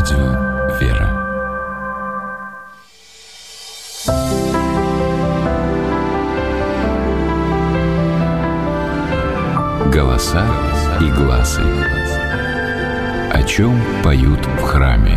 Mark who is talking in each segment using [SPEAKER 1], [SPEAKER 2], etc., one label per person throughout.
[SPEAKER 1] Радио «Вера». Голоса и глазы. О чем поют в храме?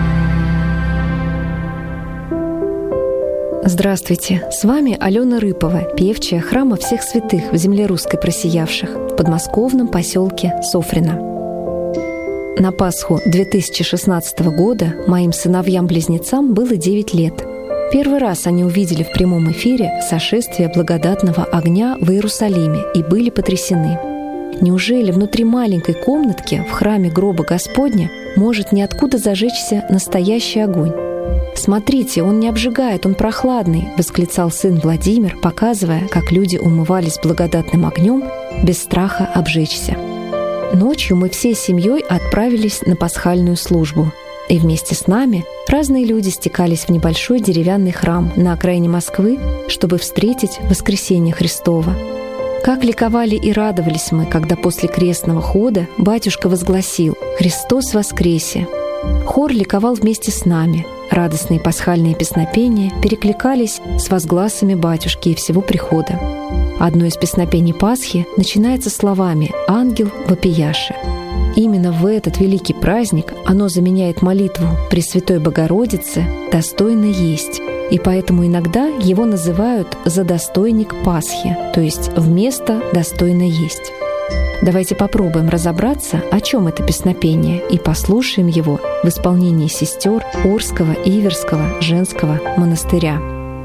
[SPEAKER 2] Здравствуйте, с вами Алена Рыпова, певчая Храма Всех Святых в земле русской просиявших в подмосковном поселке Софрино. На Пасху 2016 года моим сыновьям-близнецам было 9 лет. Первый раз они увидели в прямом эфире сошествие благодатного огня в Иерусалиме и были потрясены. Неужели внутри маленькой комнатки в храме гроба Господня может ниоткуда зажечься настоящий огонь? «Смотрите, он не обжигает, он прохладный», — восклицал сын Владимир, показывая, как люди умывались благодатным огнем без страха обжечься. Ночью мы всей семьей отправились на пасхальную службу. И вместе с нами разные люди стекались в небольшой деревянный храм на окраине Москвы, чтобы встретить Воскресение Христово. Как ликовали и радовались мы, когда после крестного хода батюшка возгласил «Христос воскресе!». Хор ликовал вместе с нами. Радостные пасхальные песнопения перекликались с возгласами батюшки и всего прихода. Одно из песнопений Пасхи начинается словами «Ангел вопияше». Именно в этот великий праздник оно заменяет молитву Пресвятой Богородицы «Достойно есть», и поэтому иногда его называют «задостойник Пасхи», то есть вместо «достойно есть». Давайте попробуем разобраться, о чем это песнопение, и послушаем его в исполнении сестер Орского и Иверского женского монастыря.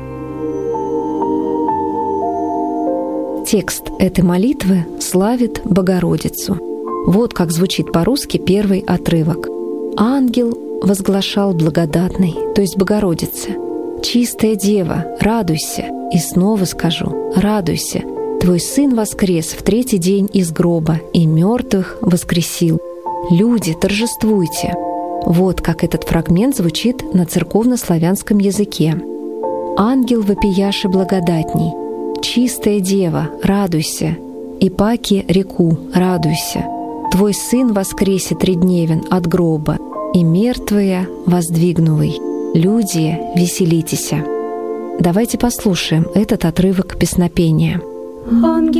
[SPEAKER 2] Текст этой молитвы славит Богородицу. Вот как звучит по-русски первый отрывок. «Ангел возглашал благодатной», то есть Богородице: «Чистая дева, радуйся!» И снова скажу: «Радуйся! Твой сын воскрес в 3-й день из гроба и мертвых воскресил. Люди, торжествуйте!» Вот как этот фрагмент звучит на церковно-славянском языке. «Ангел вопияше благодатней, чистая дева, радуйся, и паки реку, радуйся. Твой сын воскресе тридневен от гроба, и мертвые воздвигнувый. Люди, веселитеся». Давайте послушаем этот отрывок песнопения.
[SPEAKER 3] Ангел